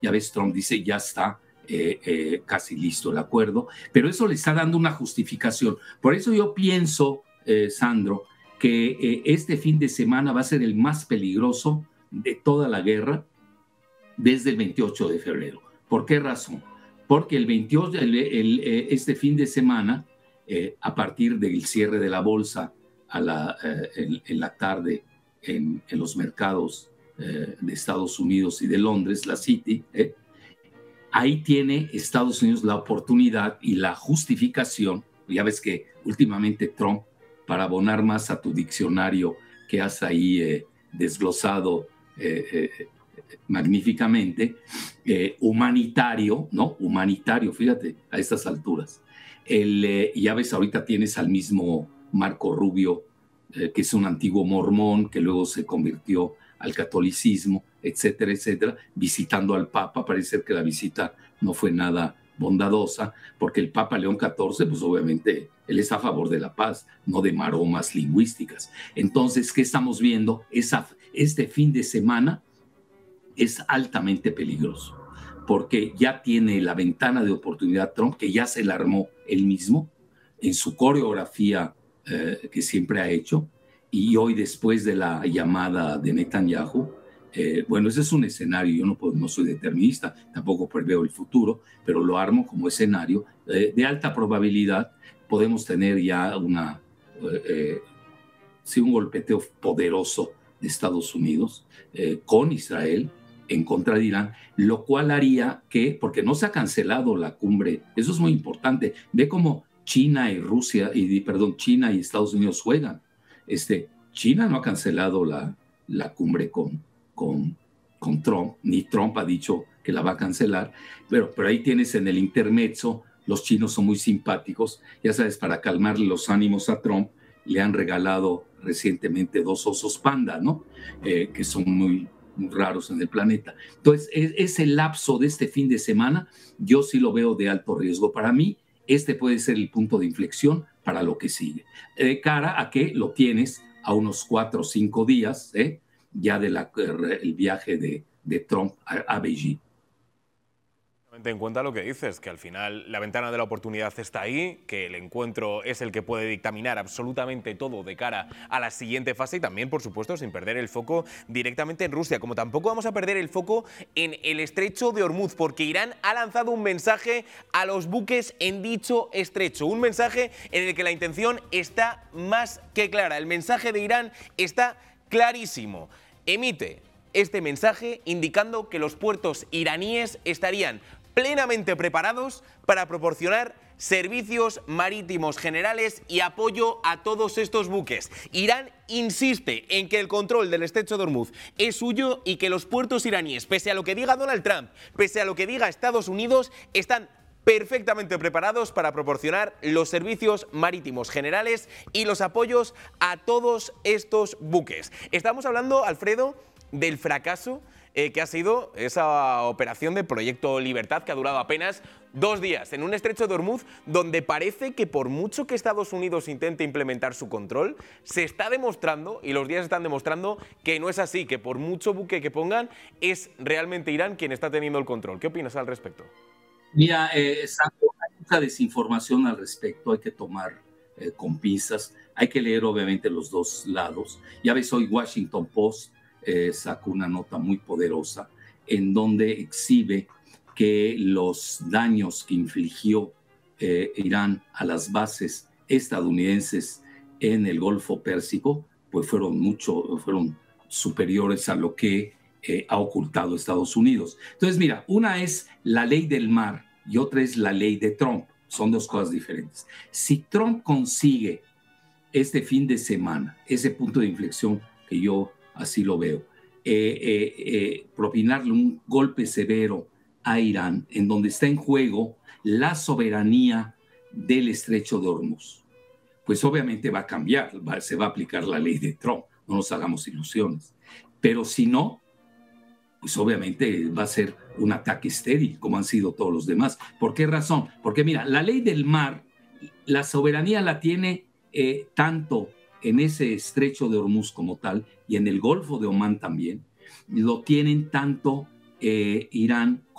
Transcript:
Ya ves, Trump dice, ya está casi listo el acuerdo, pero eso le está dando una justificación. Por eso yo pienso, Sandro, que este fin de semana va a ser el más peligroso de toda la guerra desde el 28 de febrero. ¿Por qué razón? Porque el 28, este fin de semana, a partir del cierre de la bolsa en la tarde en los mercados de Estados Unidos y de Londres, la City, ahí tiene Estados Unidos la oportunidad y la justificación. Ya ves que últimamente Trump, para abonar más a tu diccionario que has ahí desglosado magníficamente, humanitario, ¿no? Humanitario, fíjate, a estas alturas. Ya ves, ahorita tienes al mismo Marco Rubio, que es un antiguo mormón, que luego se convirtió al catolicismo, etcétera, etcétera, visitando al Papa. Parece ser que la visita no fue nada bondadosa, porque el Papa León XIV, pues obviamente, él está a favor de la paz, no de maromas lingüísticas. Entonces, ¿qué estamos viendo? Este fin de semana es altamente peligroso, porque ya tiene la ventana de oportunidad Trump, que ya se la armó él mismo en su coreografía que siempre ha hecho, y hoy después de la llamada de Netanyahu, bueno, ese es un escenario, yo no soy determinista, tampoco preveo el futuro, pero lo armo como escenario de alta probabilidad. Podemos tener ya un golpeteo poderoso de Estados Unidos con Israel en contra de Irán, lo cual haría que, porque no se ha cancelado la cumbre, eso es muy importante, ve cómo China y Estados Unidos juegan. China no ha cancelado la cumbre con Trump, ni Trump ha dicho que la va a cancelar, pero ahí tienes en el intermezzo, los chinos son muy simpáticos, ya sabes, para calmarle los ánimos a Trump, le han regalado recientemente 2 osos panda, ¿no? Que son muy raros en el planeta. Entonces, ese lapso de este fin de semana, yo sí lo veo de alto riesgo. Para mí, este puede ser el punto de inflexión para lo que sigue. Cara a que lo tienes a unos 4 o 5 días, ya el viaje de Trump a Beijing. En cuenta lo que dices, que al final la ventana de la oportunidad está ahí, que el encuentro es el que puede dictaminar absolutamente todo de cara a la siguiente fase y también, por supuesto, sin perder el foco directamente en Rusia, como tampoco vamos a perder el foco en el estrecho de Hormuz, porque Irán ha lanzado un mensaje a los buques en dicho estrecho, un mensaje en el que la intención está más que clara. El mensaje de Irán está clarísimo. Emite este mensaje indicando que los puertos iraníes estarían plenamente preparados para proporcionar servicios marítimos generales y apoyo a todos estos buques. Irán insiste en que el control del estrecho de Hormuz es suyo y que los puertos iraníes, pese a lo que diga Donald Trump, pese a lo que diga Estados Unidos, están perfectamente preparados para proporcionar los servicios marítimos generales y los apoyos a todos estos buques. Estamos hablando, Alfredo, del fracaso que ha sido esa operación de Proyecto Libertad, que ha durado apenas 2 días en un estrecho de Hormuz donde parece que por mucho que Estados Unidos intente implementar su control, se está demostrando, y los días están demostrando, que no es así, que por mucho buque que pongan, es realmente Irán quien está teniendo el control. ¿Qué opinas al respecto? Mira, Sandro, hay mucha desinformación al respecto, hay que tomar con pinzas, hay que leer obviamente los dos lados. Ya ves, hoy Washington Post sacó una nota muy poderosa en donde exhibe que los daños que infligió Irán a las bases estadounidenses en el Golfo Pérsico, pues fueron superiores a lo que ha ocultado Estados Unidos. Entonces, mira, una es la ley del mar y otra es la ley de Trump. Son 2 cosas diferentes. Si Trump consigue este fin de semana, ese punto de inflexión que yo así lo veo, propinarle un golpe severo a Irán, en donde está en juego la soberanía del estrecho de Hormuz, pues obviamente va a cambiar, se va a aplicar la ley de Trump, no nos hagamos ilusiones. Pero si no, pues obviamente va a ser un ataque estéril, como han sido todos los demás. ¿Por qué razón? Porque mira, la ley del mar, la soberanía la tiene tanto en ese estrecho de Hormuz como tal, y en el Golfo de Omán también, lo tienen tanto Irán